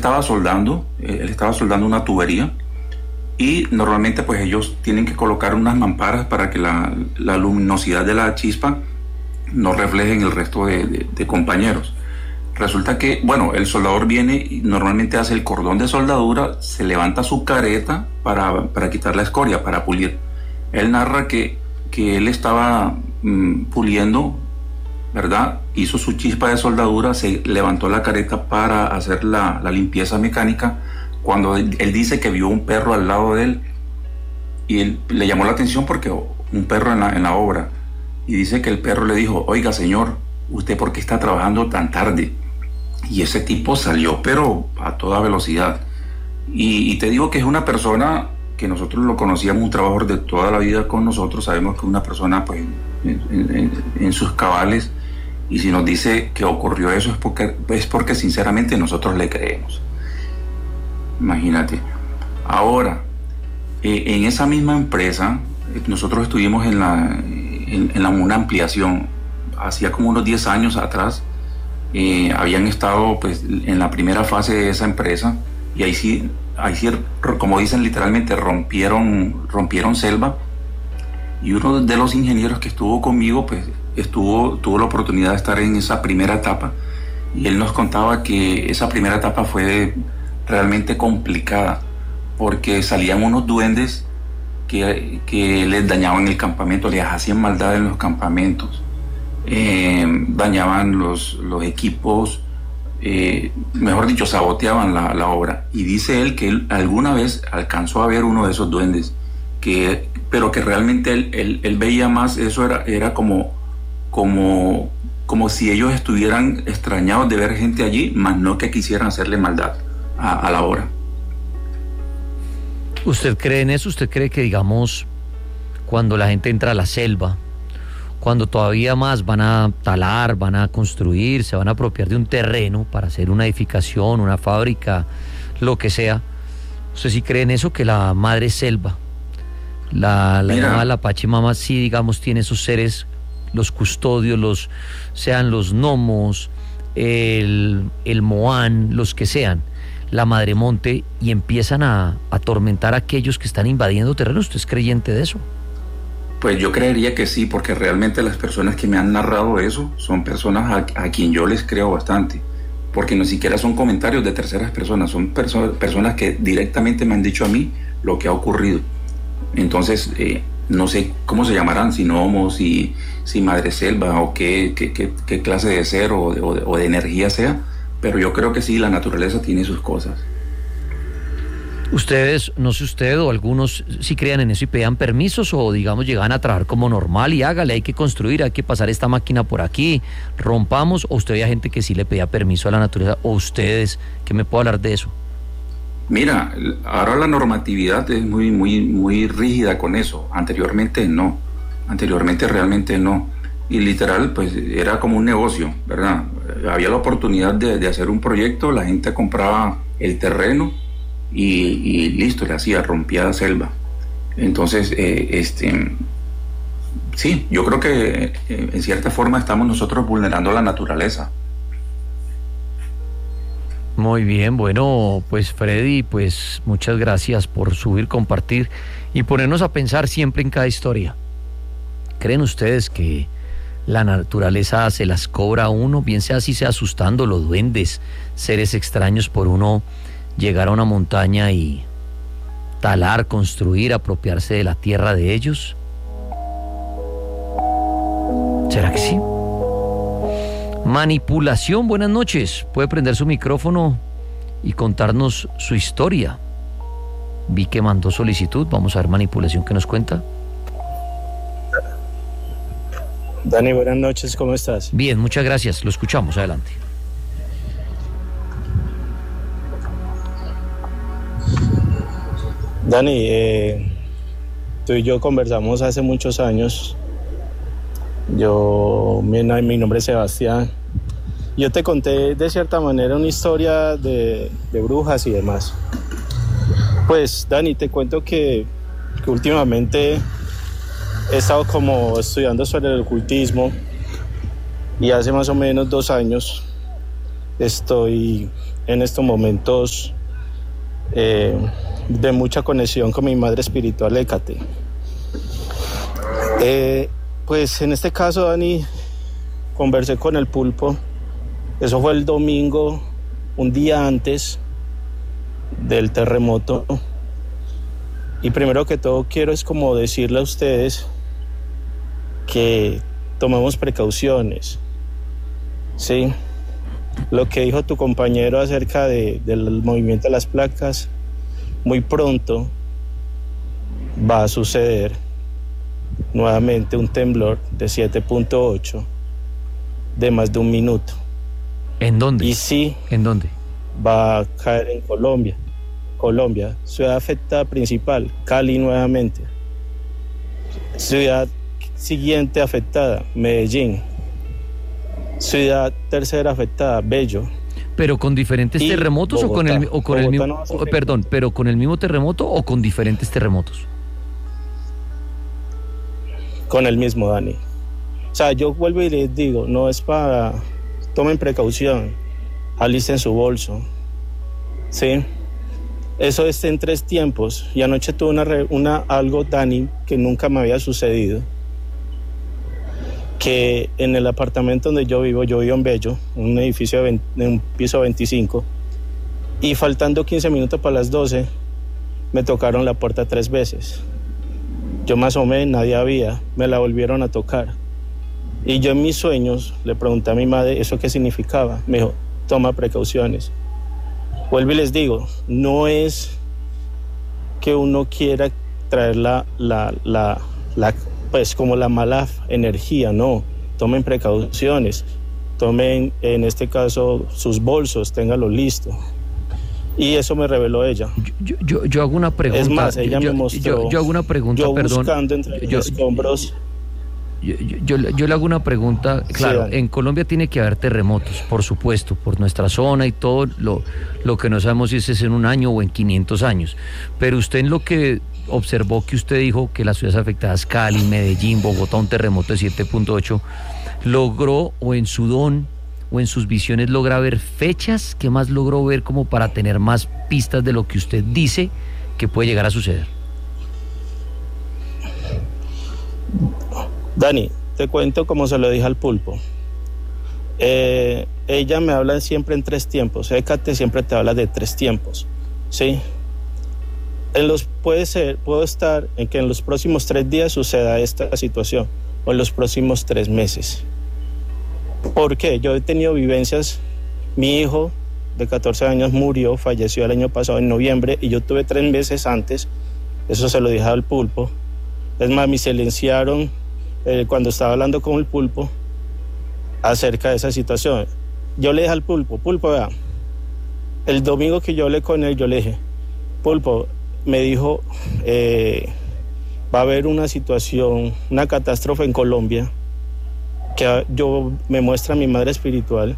estaba soldando una tubería y normalmente pues ellos tienen que colocar unas mamparas para que la luminosidad de la chispa no refleje en el resto de compañeros. Resulta que, bueno, el soldador viene y normalmente hace el cordón de soldadura, se levanta su careta para quitar la escoria, para pulir. Él narra que él estaba puliendo, ¿verdad? Hizo su chispa de soldadura, se levantó la careta para hacer la limpieza mecánica, cuando él dice que vio un perro al lado de él y él le llamó la atención porque un perro en la obra, y dice que el perro le dijo: oiga señor, ¿usted por qué está trabajando tan tarde? Y ese tipo salió pero a toda velocidad, y te digo que es una persona que nosotros lo conocíamos, un trabajador de toda la vida con nosotros, sabemos que es una persona pues en sus cabales, y si nos dice que ocurrió eso es porque sinceramente nosotros le creemos. Imagínate. Ahora, en esa misma empresa, nosotros estuvimos en una ampliación, hacía como unos 10 años atrás. Habían estado pues en la primera fase de esa empresa, y ahí sí, como dicen literalmente, rompieron selva, y uno de los ingenieros que estuvo conmigo pues tuvo la oportunidad de estar en esa primera etapa, y él nos contaba que esa primera etapa fue realmente complicada porque salían unos duendes que les dañaban el campamento, les hacían maldad en los campamentos, dañaban los equipos, mejor dicho, saboteaban la obra. Y dice él que él alguna vez alcanzó a ver uno de esos duendes, pero que realmente él veía más, eso era como si ellos estuvieran extrañados de ver gente allí, más no que quisieran hacerle maldad a la obra. ¿Usted cree en eso? ¿Usted cree que, digamos, cuando la gente entra a la selva, cuando todavía más van a talar, van a construir, se van a apropiar de un terreno para hacer una edificación, una fábrica, lo que sea, ¿usted sí cree en eso, que la madre selva, la llamada la Pachamama, sí, digamos, tiene esos seres, los custodios, sean los gnomos, el moán, los que sean, la madre monte, y empiezan a atormentar a aquellos que están invadiendo terrenos? ¿Usted es creyente de eso? Pues yo creería que sí, porque realmente las personas que me han narrado eso son personas a quien yo les creo bastante, porque no siquiera son comentarios de terceras personas, son personas que directamente me han dicho a mí lo que ha ocurrido. Entonces, no sé cómo se llamarán, si gnomos, si madre selva, o qué clase de ser o de energía sea, pero yo creo que sí, la naturaleza tiene sus cosas. Ustedes, no sé usted o algunos, si crean en eso y pedían permisos, o digamos llegaban a trabajar como normal y hágale, hay que construir, hay que pasar esta máquina por aquí, rompamos, o usted veía gente que sí le pedía permiso a la naturaleza, o ustedes, ¿qué me puedo hablar de eso? Mira, ahora la normatividad es muy rígida con eso. Anteriormente no, anteriormente realmente no. Y literal, pues era como un negocio, ¿verdad? Había la oportunidad de hacer un proyecto, la gente compraba el terreno y listo, le hacía, rompía la selva. Entonces, sí, yo creo que en cierta forma estamos nosotros vulnerando la naturaleza. Muy bien, bueno, pues Freddy, pues muchas gracias por subir, compartir y ponernos a pensar siempre en cada historia. ¿Creen ustedes que la naturaleza se las cobra a uno, bien sea así, sea asustando los duendes, seres extraños, por uno llegar a una montaña y talar, construir, apropiarse de la tierra de ellos? ¿Será que sí? Manipulación, buenas noches. Puede prender su micrófono y contarnos su historia. Vi que mandó solicitud. Vamos a ver, Manipulación, ¿qué nos cuenta? Dani, buenas noches, ¿cómo estás? Bien, muchas gracias. Lo escuchamos, adelante. Dani, tú y yo conversamos hace muchos años. Mi nombre es Sebastián. Yo te conté de cierta manera una historia de brujas y demás. Pues, Dani, te cuento que últimamente he estado como estudiando sobre el ocultismo, y hace más o menos 2 años estoy en estos momentos de mucha conexión con mi madre espiritual, Hécate. Pues en este caso, Dani, conversé con el pulpo. Eso fue el domingo, un día antes del terremoto. Y primero que todo quiero es como decirle a ustedes que tomemos precauciones, ¿sí? Lo que dijo tu compañero acerca del movimiento de las placas, muy pronto va a suceder nuevamente un temblor de 7.8 de más de un minuto. ¿En dónde? Y sí, ¿en dónde? Va a caer en Colombia. Colombia, ciudad afectada principal, Cali nuevamente. Ciudad siguiente afectada, Medellín. Ciudad tercera afectada, Bello. ¿Pero con diferentes terremotos Bogotá. o con el mismo? No Perdón, ¿pero con el mismo terremoto o con diferentes terremotos? Con el mismo, Dani. O sea, yo vuelvo y les digo, no es para... Tomen precaución, alisten su bolso, ¿sí? Eso está en 3 tiempos. Y anoche tuve algo, Dani, que nunca me había sucedido. Que en el apartamento donde yo vivo en Bello, un edificio en un piso 25, y faltando 15 minutos para las 12, me tocaron la puerta 3 veces. Yo me asomé, nadie había, me la volvieron a tocar. Y yo en mis sueños le pregunté a mi madre eso qué significaba. Me dijo, toma precauciones. Vuelvo y les digo, no es que uno quiera traer pues como la mala energía, no. Tomen precauciones, tomen en este caso sus bolsos, ténganlo listo. Y eso me reveló ella. Yo hago una pregunta. Es más, ella me mostró. Yo hago una pregunta, yo perdón. Buscando entre los escombros. Yo le hago una pregunta. Claro, sí, en Colombia tiene que haber terremotos, por supuesto, por nuestra zona y todo. Lo que no sabemos si es en un año o en 500 años. Pero usted en lo que observó, que usted dijo que las ciudades afectadas, Cali, Medellín, Bogotá, un terremoto de 7.8, logró, o en su don o en sus visiones logra ver fechas. ¿Qué más logró ver como para tener más pistas de lo que usted dice que puede llegar a suceder? Dani, te cuento como se lo dije al pulpo. Ella me habla siempre en 3 tiempos. Hécate siempre te habla de 3 tiempos, ¿sí? Puedo estar en que en los próximos 3 días suceda esta situación, o en los próximos 3 meses. ¿Por qué? Yo he tenido vivencias. Mi hijo de 14 años falleció el año pasado en noviembre, y yo tuve 3 meses antes, eso se lo dije al pulpo. Es más, me silenciaron cuando estaba hablando con el pulpo acerca de esa situación. Yo le dije al pulpo, vea, el domingo que yo hablé con él, yo le dije, pulpo, me dijo, va a haber una situación, una catástrofe en Colombia, que me muestra mi madre espiritual,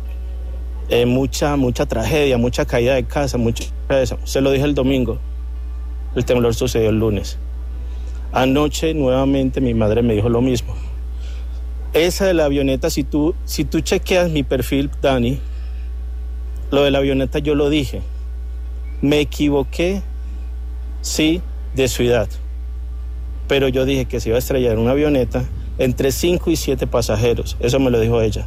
mucha tragedia, mucha caída de casa, mucho eso. Se lo dije el domingo, el temblor sucedió el lunes. Anoche nuevamente mi madre me dijo lo mismo. Esa de la avioneta, si tú chequeas mi perfil, Dani, lo de la avioneta yo lo dije. Me equivoqué, sí, de ciudad. Pero yo dije que se iba a estrellar una avioneta entre 5 y 7 pasajeros. Eso me lo dijo ella.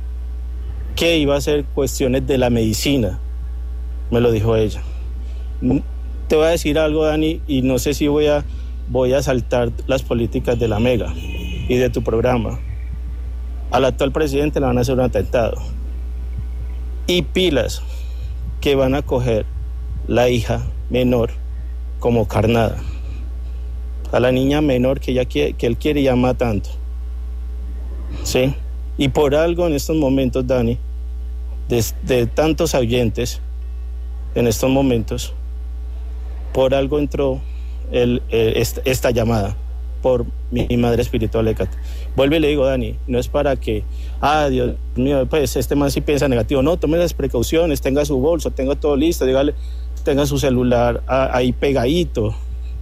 Que iba a ser cuestiones de la medicina. Me lo dijo ella. Te voy a decir algo, Dani, y no sé si voy a saltar las políticas de la Mega y de tu programa. Al actual presidente le van a hacer un atentado. Y pilas, que van a coger la hija menor como carnada. A la niña menor que él quiere y ama tanto. ¿Sí? Y por algo en estos momentos, Dani, de tantos oyentes en estos momentos, por algo entró esta llamada por mi madre espiritual, Hécate. Vuelvo y le digo, Dani, no es para que, Dios mío, pues este man sí piensa negativo. No, tome las precauciones, tenga su bolso, tenga todo listo, dígale, tenga su celular ahí pegadito.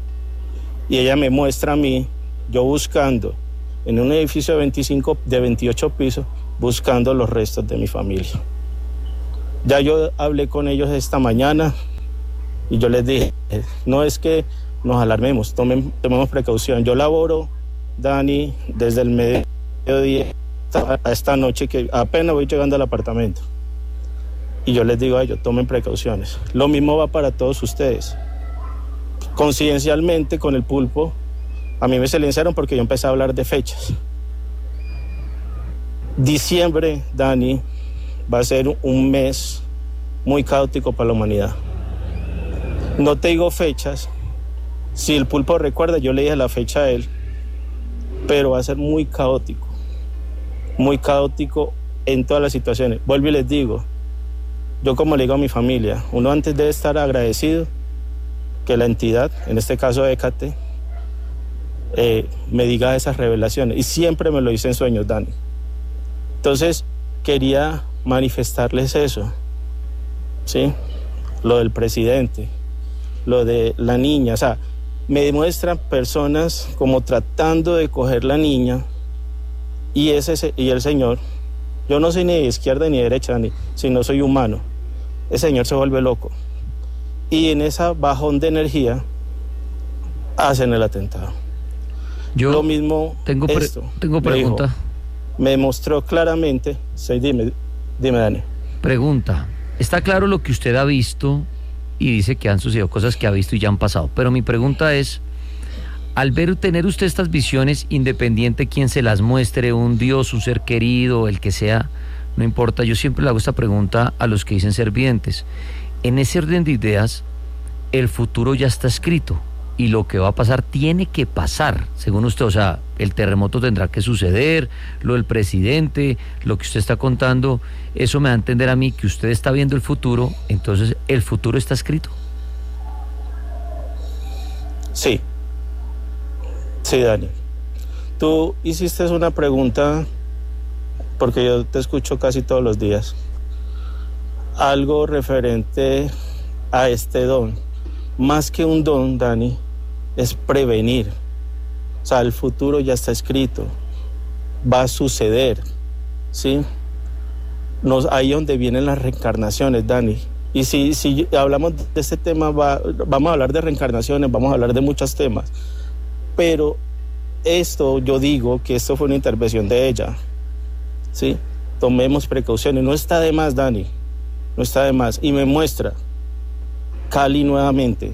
Y ella me muestra a mí, yo buscando, en un edificio de 28 pisos, buscando los restos de mi familia. Ya yo hablé con ellos esta mañana y yo les dije, no es que nos alarmemos, tomemos precaución. Yo laboro, Dani, desde el mediodía a esta noche que apenas voy llegando al apartamento. Y yo les digo a ellos, tomen precauciones. Lo mismo va para todos ustedes. Coincidencialmente con el pulpo, a mí me silenciaron porque yo empecé a hablar de fechas. Diciembre, Dani, va a ser un mes muy caótico para la humanidad. No te digo fechas. Si el pulpo recuerda, yo le dije la fecha a él, pero va a ser muy caótico en todas las situaciones. Vuelvo y les digo, yo como le digo a mi familia, uno antes debe estar agradecido que la entidad, en este caso Hécate, me diga esas revelaciones, y siempre me lo dice en sueños, Dani. Entonces quería manifestarles eso, ¿sí? Lo del presidente, lo de la niña, o sea, me demuestran personas como tratando de coger la niña y el señor, yo no soy ni de izquierda ni de derecha, sino soy humano. El señor se vuelve loco y en esa bajón de energía hacen el atentado. Yo lo mismo tengo pregunta. Me mostró claramente, dime Dani. Pregunta, está claro lo que usted ha visto y dice que han sucedido cosas que ha visto y ya han pasado, pero mi pregunta es, al tener usted estas visiones, independiente quién se las muestre, un Dios, un ser querido, el que sea, no importa, yo siempre le hago esta pregunta a los que dicen ser videntes. En ese orden de ideas, el futuro ya está escrito y lo que va a pasar tiene que pasar, según usted, o sea, el terremoto tendrá que suceder, lo del presidente, lo que usted está contando, eso me da a entender a mí que usted está viendo el futuro, entonces el futuro está escrito. Sí, Dani. Tú hiciste una pregunta, porque yo te escucho casi todos los días, algo referente a este don. Más que un don, Dani, es prevenir. O sea, el futuro ya está escrito, va a suceder, ¿sí? Ahí es donde vienen las reencarnaciones, Dani. Y si hablamos de este tema, vamos a hablar de reencarnaciones, vamos a hablar de muchos temas. Pero yo digo que esto fue una intervención de ella, ¿sí? Tomemos precauciones, no está de más, Dani, no está de más. Y me muestra Cali nuevamente,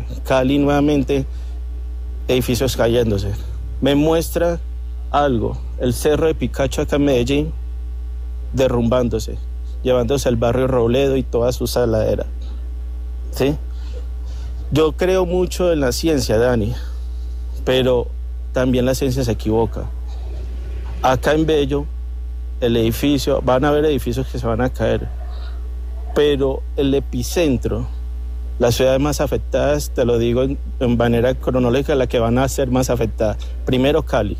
edificios cayéndose. Me muestra algo, el cerro de Picacho acá en Medellín, derrumbándose, llevándose al barrio Robledo y toda su saladera, ¿sí? Yo creo mucho en la ciencia, Dani, pero también la ciencia se equivoca. Acá en Bello, van a haber edificios que se van a caer, pero el epicentro, las ciudades más afectadas, te lo digo en manera cronológica, las que van a ser más afectadas. Primero Cali,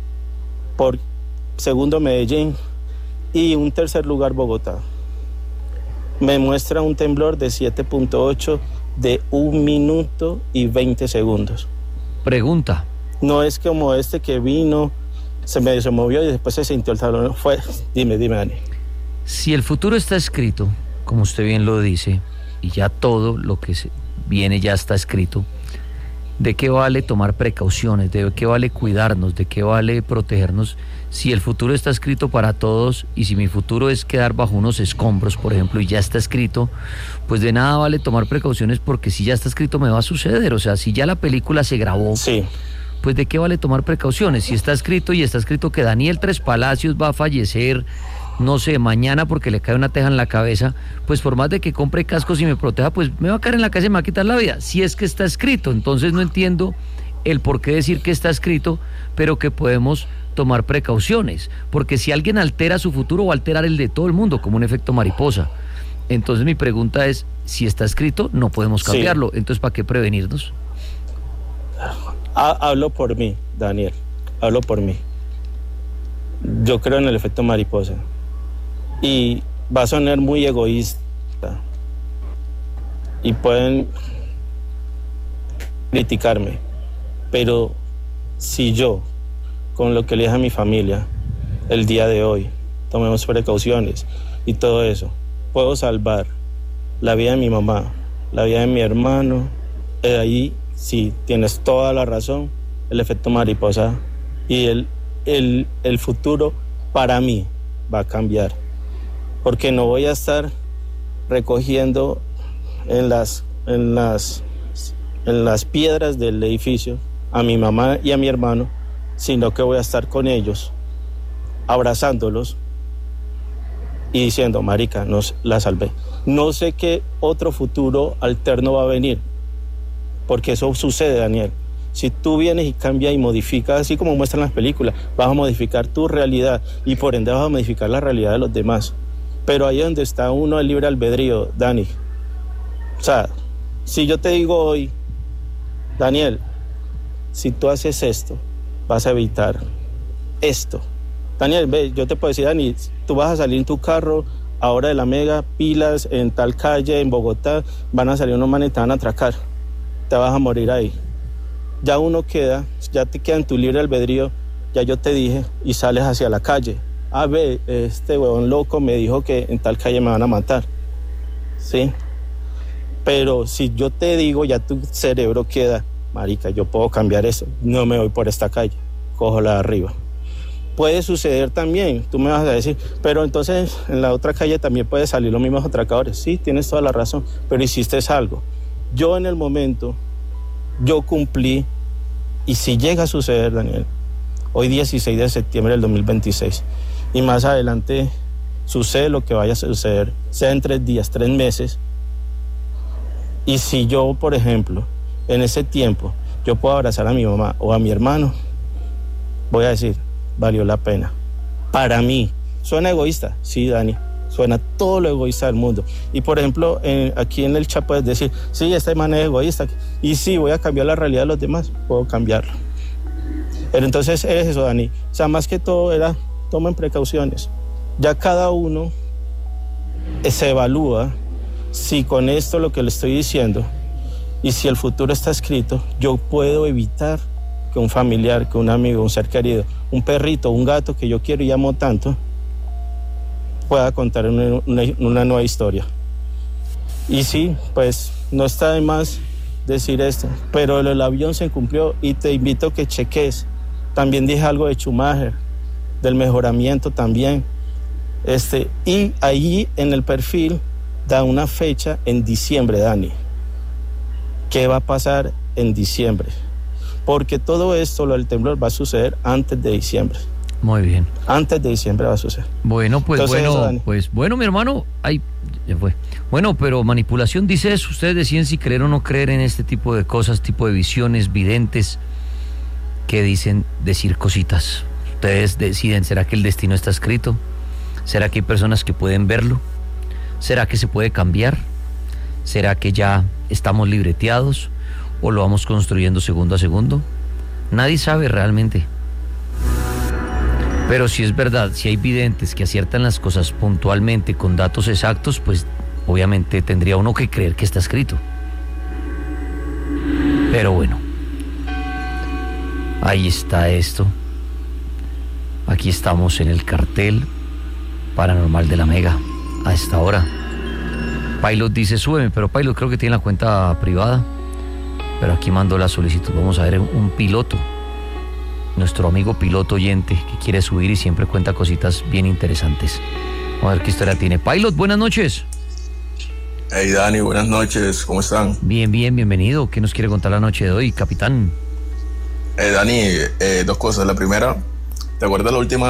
segundo Medellín y un tercer lugar Bogotá. Me muestra un temblor de 7.8 de 1 minuto y 20 segundos. Pregunta. No es como este que vino, se movió y después se sintió el talón. Dime, Dani. Si el futuro está escrito, como usted bien lo dice, y ya todo lo que viene ya está escrito, ¿de qué vale tomar precauciones? ¿De qué vale cuidarnos? ¿De qué vale protegernos? Si el futuro está escrito para todos y si mi futuro es quedar bajo unos escombros, por ejemplo, y ya está escrito, pues de nada vale tomar precauciones porque si ya está escrito me va a suceder. O sea, si ya la película se grabó, sí, pues de qué vale tomar precauciones. Si está escrito y está escrito que Daniel Tres Palacios va a fallecer, no sé, mañana porque le cae una teja en la cabeza, pues por más de que compre cascos y me proteja, pues me va a caer en la cabeza y me va a quitar la vida, si es que está escrito. Entonces no entiendo el por qué decir que está escrito, pero que podemos tomar precauciones, porque si alguien altera su futuro va a alterar el de todo el mundo, como un efecto mariposa. Entonces mi pregunta es, si está escrito, no podemos cambiarlo, sí. Entonces ¿para qué prevenirnos? Hablo por mí, Daniel, hablo por mí. Yo creo en el efecto mariposa. Y va a sonar muy egoísta. Y pueden criticarme. Pero si yo, con lo que le dije a mi familia el día de hoy, tomemos precauciones y todo eso, puedo salvar la vida de mi mamá, la vida de mi hermano, ahí sí tienes toda la razón, el efecto mariposa y el futuro para mí va a cambiar, porque no voy a estar recogiendo en las piedras del edificio a mi mamá y a mi hermano, sino que voy a estar con ellos, abrazándolos y diciendo, marica, la salvé. No sé qué otro futuro alterno va a venir, porque eso sucede, Daniel. Si tú vienes y cambias y modificas, así como muestran las películas, vas a modificar tu realidad y por ende vas a modificar la realidad de los demás. Pero ahí es donde está uno el libre albedrío, Dani. O sea, si yo te digo hoy, Daniel, si tú haces esto, vas a evitar esto. Daniel, ve, yo te puedo decir, Dani, tú vas a salir en tu carro ahora de la Mega, pilas en tal calle, en Bogotá, van a salir unos manes y te van a atracar. Te vas a morir ahí. Ya uno queda, ya te queda en tu libre albedrío, ya yo te dije, y sales hacia la calle. Ah, ve, este huevón loco me dijo que en tal calle me van a matar. ¿Sí? Pero si yo te digo, ya tu cerebro queda, marica, yo puedo cambiar eso, no me voy por esta calle, cojo la de arriba. Puede suceder también, tú me vas a decir, pero entonces en la otra calle también puede salir los mismos atracadores. Sí, tienes toda la razón, pero hiciste algo. Yo en el momento, yo cumplí, y si llega a suceder, Daniel, hoy 16 de septiembre del 2026, y más adelante sucede lo que vaya a suceder, sea en 3 días, 3 meses, y si yo, por ejemplo, en ese tiempo, yo puedo abrazar a mi mamá o a mi hermano, voy a decir, valió la pena. Para mí, suena egoísta, sí, Dani, suena todo lo egoísta del mundo. Y por ejemplo, aquí en el chat puedes decir, sí, este man es egoísta, y sí, voy a cambiar la realidad de los demás, puedo cambiarlo. Pero entonces es eso, Dani. O sea, más que todo era, tomen precauciones. Ya cada uno se evalúa si con esto lo que le estoy diciendo, y si el futuro está escrito, yo puedo evitar que un familiar, que un amigo, un ser querido, un perrito, un gato que yo quiero y amo tanto, pueda contar una nueva historia. Y sí, pues no está de más decir esto, pero el avión se cumplió y te invito a que cheques. También dije algo de Schumacher, del mejoramiento también. Y ahí en el perfil da una fecha en diciembre, Dani. ¿Qué va a pasar en diciembre? Porque todo esto, lo del temblor, va a suceder antes de diciembre. Muy bien. Antes de diciembre va a suceder. Bueno, pues entonces, bueno, mi hermano, ahí ya fue. Bueno, pero manipulación dice eso. Ustedes deciden si creer o no creer en este tipo de cosas, tipo de visiones, videntes, que dicen decir cositas. Ustedes deciden, ¿será que el destino está escrito? ¿Será que hay personas que pueden verlo? ¿Será que se puede cambiar? ¿Será que ya estamos libreteados o lo vamos construyendo segundo a segundo? Nadie sabe realmente. Pero si es verdad, si hay videntes que aciertan las cosas puntualmente con datos exactos, pues obviamente tendría uno que creer que está escrito. Pero bueno, ahí está esto. Aquí estamos en el cartel paranormal de la Mega a esta hora. Pilot dice súbeme, pero Pilot creo que tiene la cuenta privada. Pero aquí mando la solicitud. Vamos a ver un piloto, nuestro amigo piloto oyente que quiere subir y siempre cuenta cositas bien interesantes. Vamos a ver qué historia tiene. Pilot, buenas noches. Hey Dani, buenas noches, ¿cómo están? Bien, bienvenido. ¿Qué nos quiere contar la noche de hoy, capitán? Dani, 2 cosas. La primera, ¿te acuerdas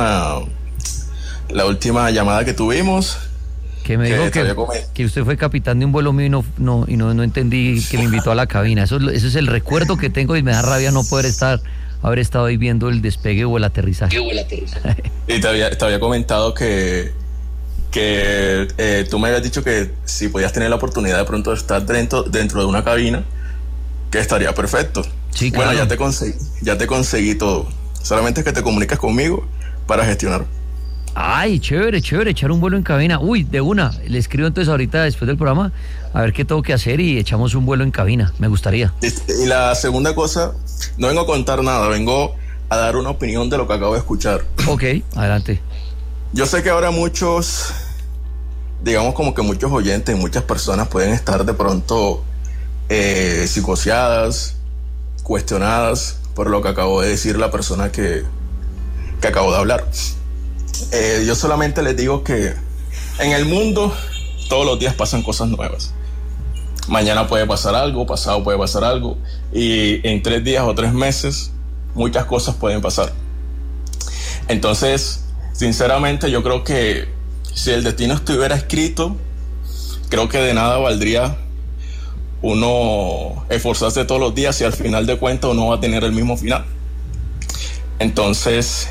la última llamada que tuvimos? Que me dijo que usted fue capitán de un vuelo mío y no entendí que me invitó a la cabina. Eso es el recuerdo que tengo y me da rabia no poder haber estado ahí viendo el despegue o el aterrizaje. Y te había comentado que tú me habías dicho que si podías tener la oportunidad de pronto de estar dentro de una cabina, que estaría perfecto. Sí, claro. Bueno, ya te conseguí todo. Solamente es que te comuniques conmigo para gestionar. Ay, chévere, echar un vuelo en cabina. Uy, de una, le escribo entonces ahorita después del programa a ver qué tengo que hacer y echamos un vuelo en cabina, me gustaría. Y la segunda cosa, no vengo a contar nada, vengo a dar una opinión de lo que acabo de escuchar. Ok, adelante. Yo sé que ahora muchos digamos como que muchos oyentes y muchas personas pueden estar de pronto psicoseadas, cuestionadas por lo que acabó de decir la persona que acabo de hablar. Yo solamente les digo que en el mundo todos los días pasan cosas nuevas. Mañana puede pasar algo, pasado puede pasar algo, y en 3 días o 3 meses muchas cosas pueden pasar. Entonces, sinceramente, yo creo que si el destino estuviera escrito, creo que de nada valdría uno esforzarse todos los días si al final de cuentas uno va a tener el mismo final. Entonces,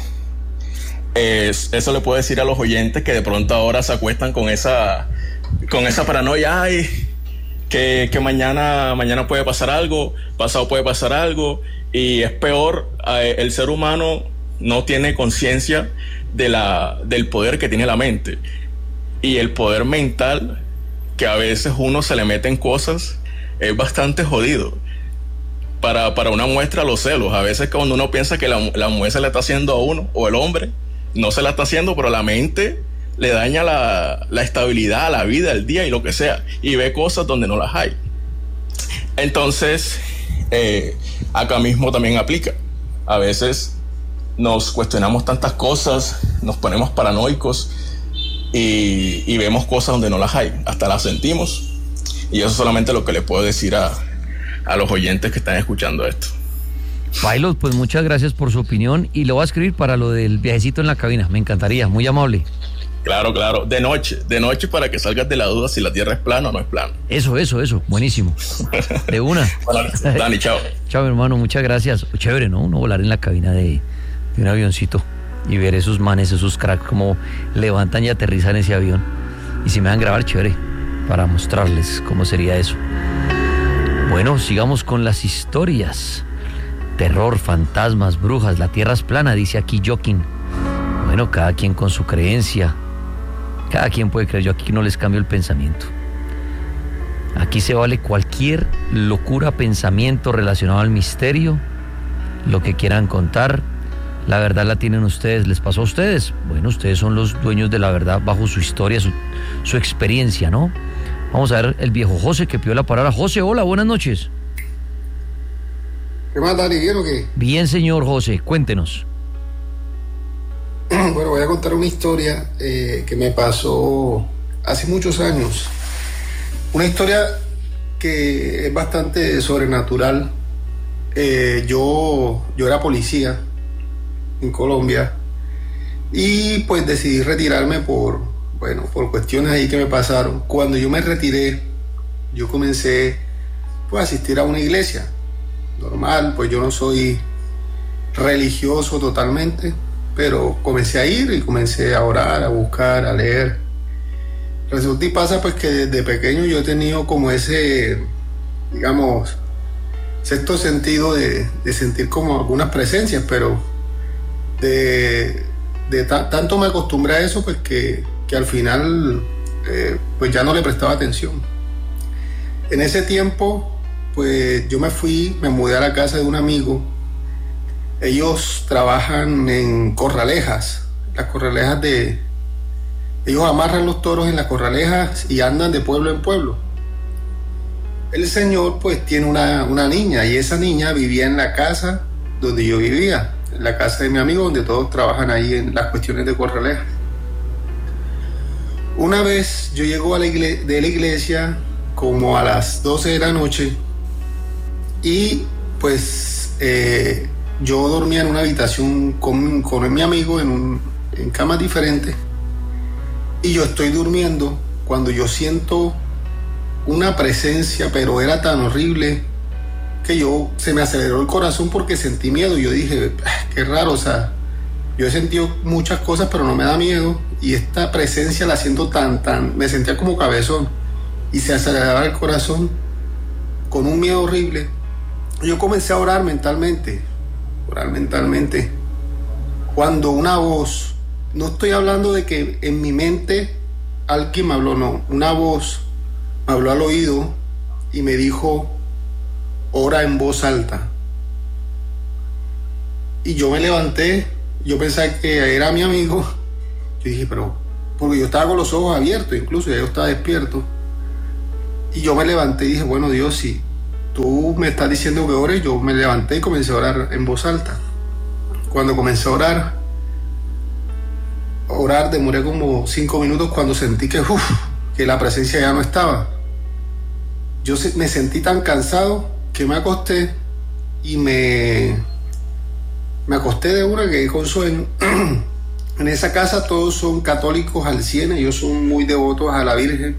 eso le puedo decir a los oyentes que de pronto ahora se acuestan con esa paranoia. Ay, que mañana puede pasar algo, pasado puede pasar algo, y es peor, el ser humano no tiene conciencia del poder que tiene la mente, y el poder mental, que a veces uno se le mete en cosas, es bastante jodido. Para una muestra, los celos, a veces cuando uno piensa que la mujer se la está haciendo a uno, o el hombre no se la está haciendo, pero la mente le daña la estabilidad, la vida, el día y lo que sea, y ve cosas donde no las hay. Entonces, acá mismo también aplica. A veces nos cuestionamos tantas cosas, nos ponemos paranoicos y vemos cosas donde no las hay, hasta las sentimos, y eso es solamente lo que le puedo decir a los oyentes que están escuchando esto. Pilot, pues muchas gracias por su opinión, y lo voy a escribir para lo del viajecito en la cabina, me encantaría, muy amable. Claro, de noche para que salgas de la duda si la Tierra es plana o no es plana. Eso, buenísimo. De una. Bueno, Dani, chao. Chao, mi hermano, muchas gracias. Chévere, ¿no? Uno volar en la cabina de un avioncito y ver esos manes, esos cracks, como levantan y aterrizan ese avión. Y si me van a grabar, chévere, para mostrarles cómo sería eso. Bueno, sigamos con las historias. Terror, fantasmas, brujas, la Tierra es plana, dice aquí Joaquín. Bueno, cada quien con su creencia. Cada quien puede creer, yo aquí no les cambio el pensamiento. Aquí se vale cualquier locura, pensamiento relacionado al misterio, lo que quieran contar. La verdad la tienen ustedes, ¿les pasó a ustedes? Bueno, ustedes son los dueños de la verdad bajo su historia, su experiencia, ¿no? Vamos a ver el viejo José que pidió la palabra. José, hola, buenas noches. ¿Qué más, Dani? ¿Bien o qué? Bien, señor José, cuéntenos. Bueno, voy a contar una historia que me pasó hace muchos años. Una historia que es bastante sobrenatural. Yo era policía en Colombia y pues decidí retirarme por cuestiones ahí que me pasaron. Cuando yo me retiré, yo comencé pues a asistir a una iglesia. Normal, pues yo no soy religioso totalmente, pero comencé a ir y comencé a orar, a buscar, a leer. Resulta y pasa pues que desde pequeño yo he tenido como ese, digamos, sexto sentido de sentir como algunas presencias, pero tanto me acostumbré a eso pues que al final pues ya no le prestaba atención. En ese tiempo pues yo me mudé a la casa de un amigo. Ellos trabajan en corralejas, las corralejas ellos amarran los toros en las corralejas y andan de pueblo en pueblo. El señor pues tiene una niña, y esa niña vivía en la casa donde yo vivía, en la casa de mi amigo, donde todos trabajan ahí en las cuestiones de corralejas. Una vez yo llego de la iglesia como a las 12 de la noche y pues yo dormía en una habitación con mi amigo en camas diferentes, y yo estoy durmiendo cuando yo siento una presencia, pero era tan horrible que se me aceleró el corazón porque sentí miedo. Yo dije, qué raro, o sea, yo he sentido muchas cosas pero no me da miedo, y esta presencia la siento me sentía como cabezón y se aceleraba el corazón con un miedo horrible. Yo comencé a orar mentalmente, cuando una voz, no estoy hablando de que en mi mente alguien me habló, no, una voz me habló al oído y me dijo, ora en voz alta. Y yo me levanté, yo pensaba que era mi amigo. Yo dije, pero porque yo estaba con los ojos abiertos, incluso ya yo estaba despierto. Y yo me levanté y dije, bueno, Dios, si tú me estás diciendo que ore, yo me levanté y comencé a orar en voz alta. Cuando comencé a orar demoré como 5 minutos cuando sentí que la presencia ya no estaba. Yo me sentí tan cansado que me acosté y me acosté de una que con sueño. En esa casa todos son católicos al 100, ellos son muy devotos a la Virgen.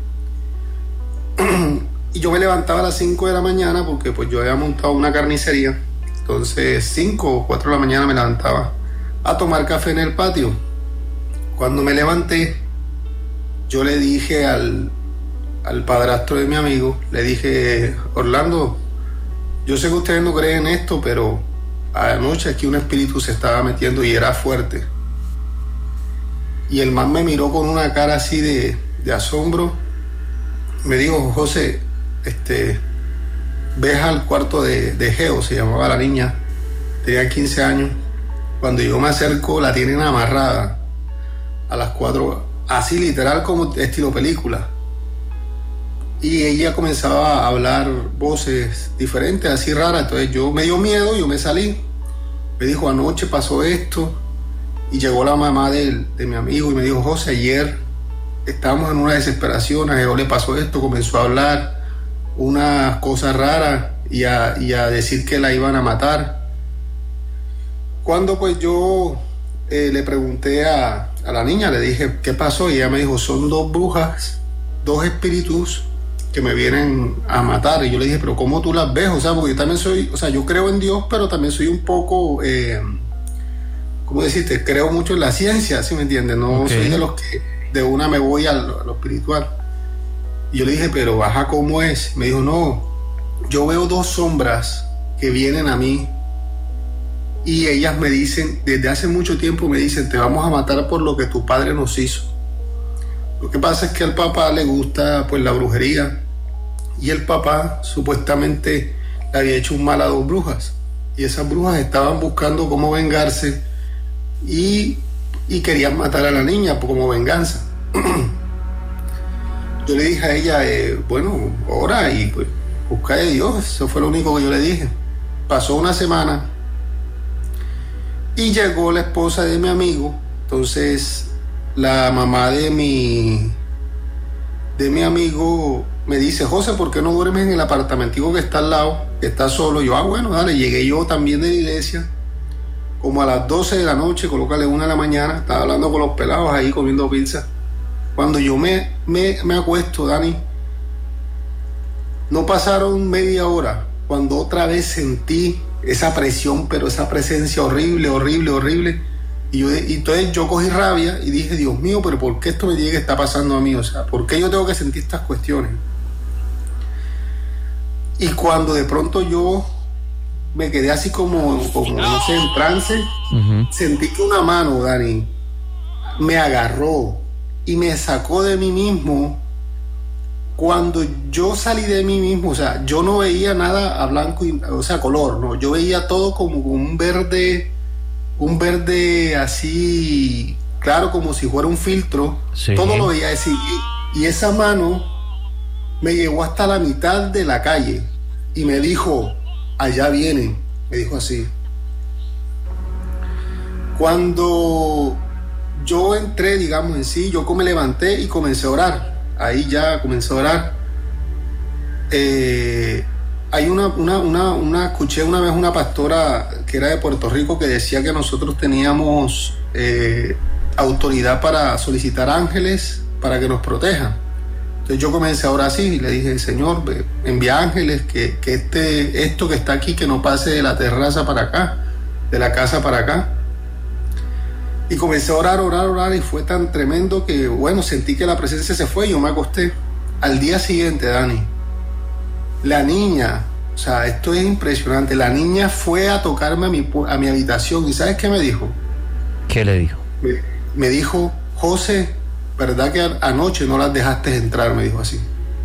Y yo me levantaba a las 5 de la mañana porque pues yo había montado una carnicería. Entonces 5 o 4 de la mañana me levantaba a tomar café en el patio. Cuando me levanté, yo le dije al padrastro de mi amigo, le dije, Orlando, yo sé que ustedes no creen en esto, pero anoche aquí un espíritu se estaba metiendo y era fuerte. Y el man me miró con una cara así de asombro. Me dijo, José, ves al cuarto de Geo, se llamaba la niña, tenía 15 años. Cuando yo me acerco, la tienen amarrada a las 4, así literal como estilo película. Y ella comenzaba a hablar voces diferentes, así raras. Entonces me dio miedo, yo me salí. Me dijo, anoche pasó esto. Y llegó la mamá de mi amigo y me dijo, José, ayer estábamos en una desesperación, a Geo le pasó esto, comenzó a hablar unas cosas raras y a decir que la iban a matar. Cuando pues yo le pregunté a la niña, le dije, ¿qué pasó? Y ella me dijo, son 2 brujas, 2 espíritus que me vienen a matar. Y yo le dije, pero ¿cómo tú las ves? O sea, porque yo también soy, o sea, yo creo en Dios, pero también soy un poco, ¿cómo decirte? Creo mucho en la ciencia, ¿sí me entiendes? No soy de los que de una me voy a lo espiritual. Y yo le dije, pero baja, ¿cómo es? Me dijo, no, yo veo 2 sombras que vienen a mí y ellas me dicen, desde hace mucho tiempo me dicen, te vamos a matar por lo que tu padre nos hizo. Lo que pasa es que al papá le gusta pues la brujería y el papá supuestamente le había hecho un mal a 2 brujas y esas brujas estaban buscando cómo vengarse y querían matar a la niña como venganza. Yo le dije a ella, bueno, ora y pues busca de Dios. Eso fue lo único que yo le dije. Pasó una semana y llegó la esposa de mi amigo. Entonces la mamá de mi amigo me dice, José, ¿por qué no duermes en el apartamentico que está al lado, que está solo? Yo, bueno, dale. Llegué yo también de la iglesia como a las 12 de la noche, colócale 1 de la mañana, estaba hablando con los pelados ahí comiendo pizza. Cuando yo me acuesto, Dani, no pasaron media hora cuando otra vez sentí esa presión, pero esa presencia horrible. Y entonces yo cogí rabia y dije, Dios mío, pero ¿por qué esto me tiene que estar pasando a mí? O sea, ¿por qué yo tengo que sentir estas cuestiones? Y cuando de pronto yo me quedé así como no sé, en trance, sentí que una mano, Dani, me agarró y me sacó de mí mismo. Cuando yo salí de mí mismo, o sea, yo no veía nada a blanco, o sea, color, no, yo veía todo como un verde así, claro, como si fuera un filtro, sí. Todo lo veía así, y esa mano me llevó hasta la mitad de la calle y me dijo, allá vienen, me dijo así. Cuando yo entré, digamos, en sí, yo me levanté y comencé a orar. Ahí ya comencé a orar. Hay escuché una vez una pastora que era de Puerto Rico que decía que nosotros teníamos autoridad para solicitar ángeles para que nos protejan. Entonces yo comencé a orar así y le dije, Señor, envía ángeles, que esto que está aquí, que no pase de la terraza para acá, de la casa para acá. Y comencé a orar y fue tan tremendo que, bueno, sentí que la presencia se fue y yo me acosté. Al día siguiente, Dani, la niña, o sea, esto es impresionante, la niña fue a tocarme a mi habitación y ¿sabes qué me dijo? ¿Qué le dijo? Me dijo, José, ¿verdad que anoche no las dejaste entrar? Me dijo así.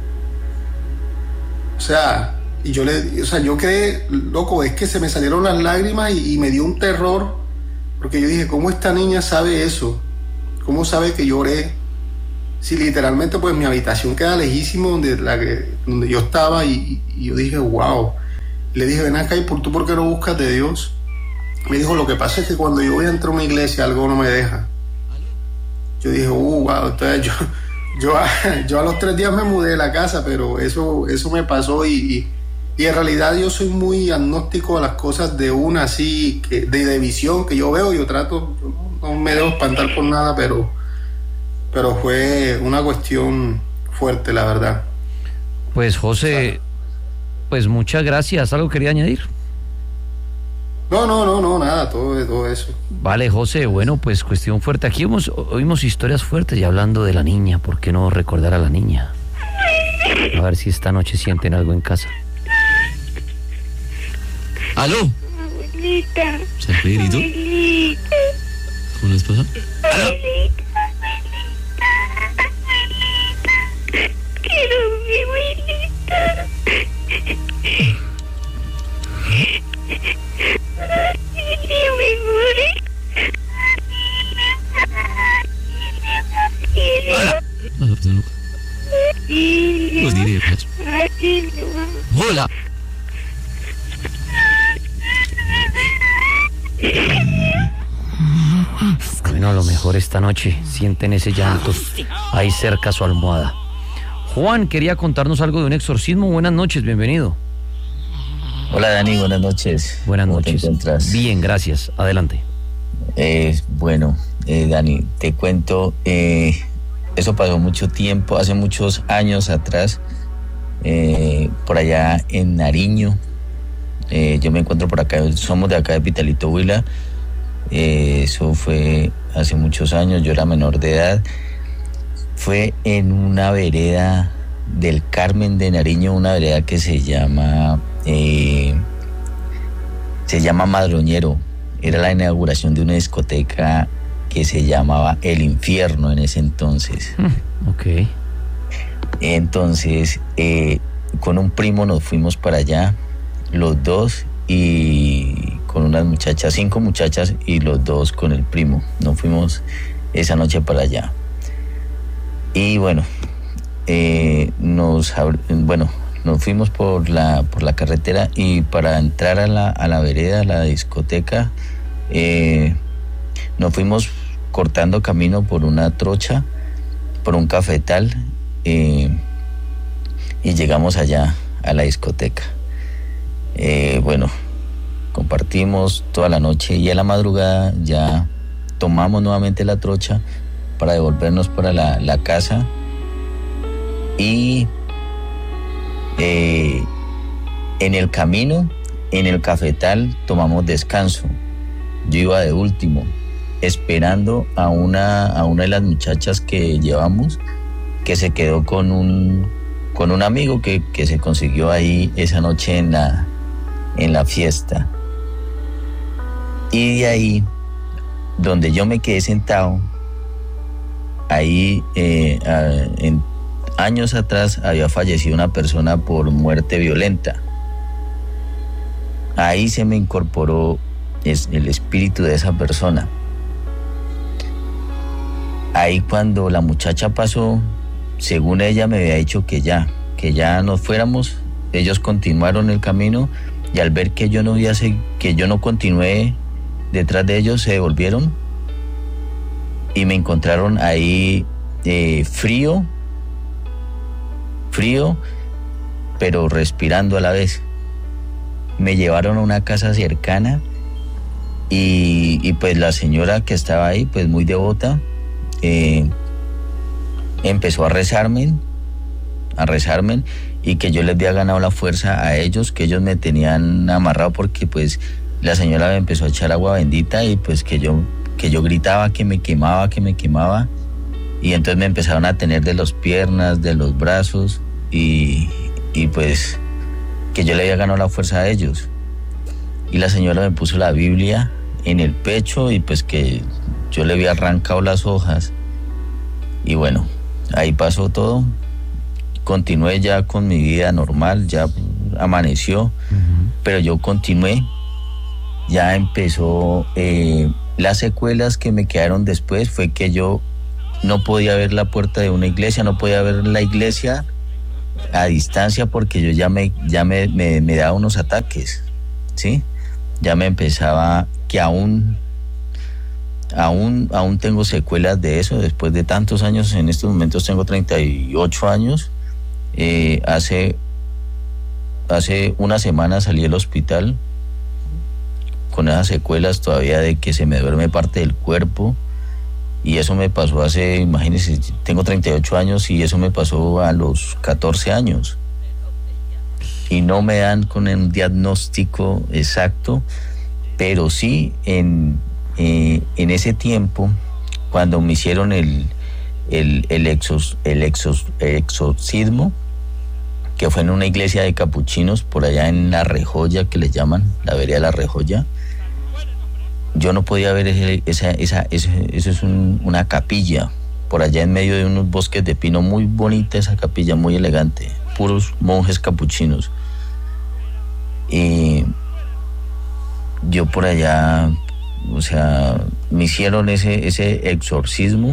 O sea, y yo quedé loco, es que se me salieron las lágrimas y me dio un terror, porque yo dije, ¿cómo esta niña sabe eso? ¿Cómo sabe que lloré? Sí, literalmente pues mi habitación queda lejísimo donde yo estaba y yo dije, wow. Le dije, ven acá, ¿y tú por qué no buscas de Dios? Me dijo, lo que pasa es que cuando yo voy a entrar a una iglesia algo no me deja. Yo dije, wow, entonces yo a los 3 días me mudé de la casa, pero eso me pasó y en realidad yo soy muy agnóstico a las cosas de una así, de visión que yo veo, yo no me dejo espantar por nada, pero fue una cuestión fuerte, la verdad. Pues José, pues muchas gracias. ¿Algo quería añadir? No, nada, todo eso. Vale, José, bueno, pues cuestión fuerte. Aquí oímos historias fuertes y hablando de la niña, ¿por qué no recordar a la niña? A ver si esta noche sienten algo en casa. ¿Aló? Abuelita. ¿San Pedrito? Abuelita. ¿Cómo les pasa? ¿Aló? Quiero mi abuelita. Yo me morí. Hola. Pues diré, pues. Hola. Bueno, a lo mejor esta noche sienten ese llanto ahí cerca a su almohada. Juan quería contarnos algo de un exorcismo. Buenas noches, bienvenido. Hola Dani, buenas noches. Buenas ¿Cómo noches. te encuentras? Bien, gracias. Adelante. Bueno, Dani, te cuento, eso pasó mucho tiempo, hace muchos años atrás, por allá en Nariño. Yo me encuentro por acá, somos de acá de Pitalito, Huila. Eso fue hace muchos años, yo era menor de edad. Fue en una vereda del Carmen de Nariño, una vereda que se llama Madroñero. Era la inauguración de una discoteca que se llamaba El Infierno en ese entonces. Ok. Entonces, con un primo nos fuimos para allá, los dos, y con unas muchachas, 5 muchachas y los dos con el primo. Nos fuimos esa noche para allá. Y bueno, nos fuimos por la carretera y para entrar a la vereda, a la discoteca, nos fuimos cortando camino por una trocha, por un cafetal, y llegamos allá a la discoteca. Bueno, compartimos toda la noche y a la madrugada ya tomamos nuevamente la trocha para devolvernos para la casa y en el camino, en el cafetal, tomamos descanso. Yo iba de último, esperando a una de las muchachas que llevamos, que se quedó con un amigo que se consiguió ahí esa noche en la fiesta. Y de ahí, donde yo me quedé sentado, ahí en años atrás había fallecido una persona por muerte violenta. Ahí se me incorporó el espíritu de esa persona. Ahí cuando la muchacha pasó, según ella me había dicho que ya nos fuéramos, ellos continuaron el camino y al ver que yo no continué detrás de ellos, se devolvieron y me encontraron ahí frío, pero respirando a la vez. Me llevaron a una casa cercana y pues la señora que estaba ahí, pues muy devota, empezó a rezarme y que yo les había ganado la fuerza a ellos, que ellos me tenían amarrado porque pues la señora me empezó a echar agua bendita y pues que yo gritaba que me quemaba y entonces me empezaron a tener de las piernas, de los brazos y pues que yo le había ganado la fuerza a ellos. Y la señora me puso la Biblia en el pecho y pues que yo le había arrancado las hojas. Y bueno, ahí pasó todo. Continué ya con mi vida normal, ya amaneció, pero yo continué. Ya empezó, las secuelas que me quedaron después fue que yo no podía ver la puerta de una iglesia, no podía ver la iglesia a distancia porque yo ya me daba unos ataques, ¿sí? Ya me empezaba, que aún tengo secuelas de eso después de tantos años. En estos momentos tengo 38 años. Hace una semana salí del hospital con esas secuelas todavía de que se me duerme parte del cuerpo, y eso me pasó hace, imagínense, tengo 38 años y eso me pasó a los 14 años y no me dan con un diagnóstico exacto, pero sí en ese tiempo, cuando me hicieron el exorcismo, que fue en una iglesia de capuchinos por allá en La Rejoya, que le llaman, la vereda La Rejoya, yo no podía ver eso es una capilla por allá en medio de unos bosques de pino, muy bonita esa capilla, muy elegante, puros monjes capuchinos. Y yo por allá, o sea, me hicieron ese exorcismo,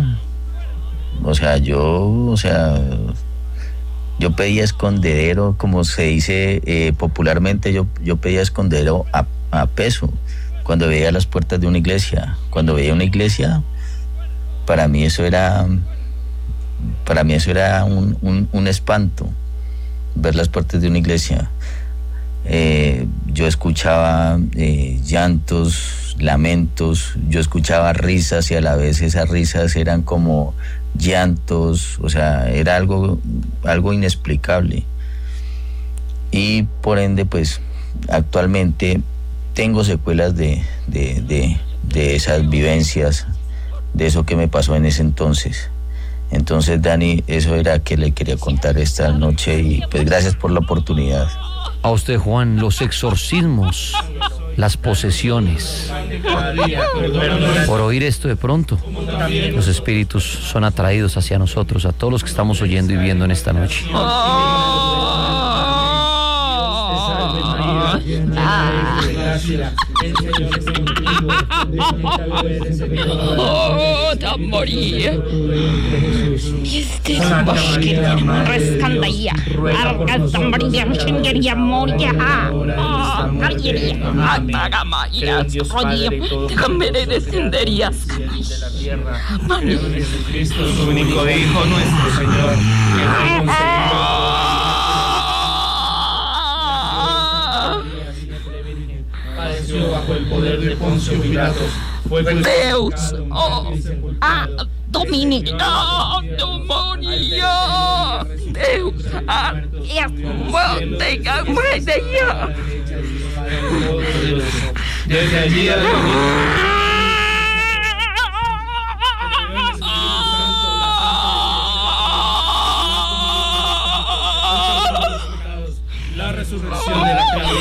yo pedía escondedero, como se dice popularmente, yo pedía escondedero a peso cuando veía las puertas de una iglesia. Cuando veía una iglesia, para mí eso era un espanto, ver las puertas de una iglesia. Yo escuchaba llantos, lamentos, yo escuchaba risas, y a la vez esas risas eran como llantos, o sea, era algo inexplicable. Y por ende, pues, actualmente tengo secuelas de esas vivencias, de eso que me pasó en ese entonces. Entonces, Dani, eso era que le quería contar esta noche, y pues gracias por la oportunidad. A usted, Juan, los exorcismos, las posesiones. Por oír esto de pronto, los espíritus son atraídos hacia nosotros, a todos los que estamos oyendo y viendo en esta noche. María. Este es María. Su único Hijo, nuestro Señor, padeció bajo el poder de Poncio Pilatos. Deus, Dominica, demonio, Deus, tenga muerte. Desde allí la resurrección de la carne,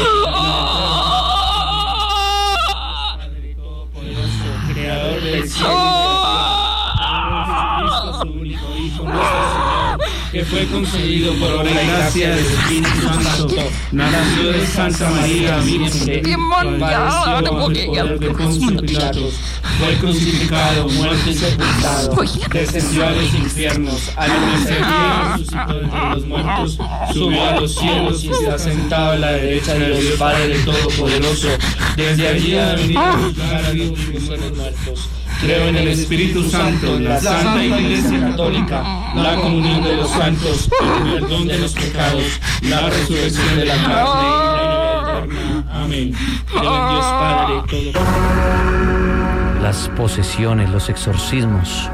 Padre Todopoderoso, Creador del cielo y de la tierra, Jesucristo, su único Hijo, nuestro Señor, que fue concebido por obra y gracia del Espíritu Santo, nació de Santa María Virgen, padeció bajo el poder de Poncio Pilatos, fue crucificado, muerto y sepultado, descendió a los infiernos, al tercer día resucitó de entre los muertos, subió a los cielos y está sentado a la derecha de Dios Padre Todopoderoso. Desde allí ha venido a juzgar a vivos y a los muertos. Creo en el Espíritu Santo, la Santa Iglesia Católica, la comunión de los santos, el perdón de los pecados, la resurrección de la carne y la vida eterna. Amén. Creo en Dios Padre Todopoderoso. Las posesiones, los exorcismos.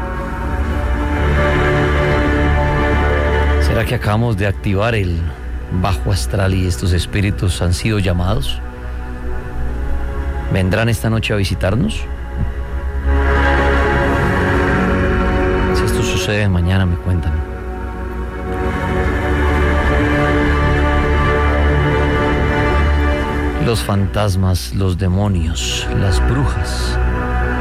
¿Será que acabamos de activar el bajo astral y estos espíritus han sido llamados? ¿Vendrán esta noche a visitarnos? Si esto sucede, mañana me cuentan. Los fantasmas, los demonios, las brujas.